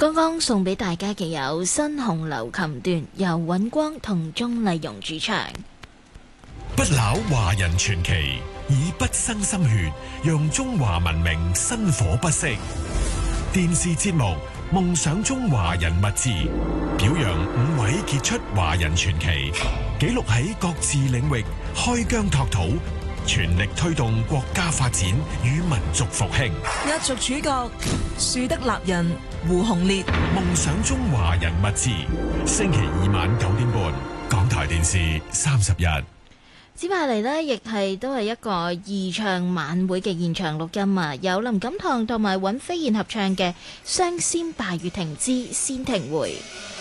剛剛送俾大家嘅有新紅流琴段，由尹光同鍾麗蓉主唱。 不朽華人傳奇，以不生心血，讓中華文明薪火不息。電視節目《夢想中華人物誌》，表揚5位傑出華人傳奇，記錄喺各自領域開疆拓土，全力推動國家發展與民族復興。 壓軸主角樹德立人胡鴻烈，《 夢想中華人物誌》，星期二晚9點半，港台電視30日。 接下嚟呢，亦都係一個義唱晚會嘅現場錄音啊！有林錦棠同埋尹飛燕合唱嘅《雙仙拜月亭之仙亭會》。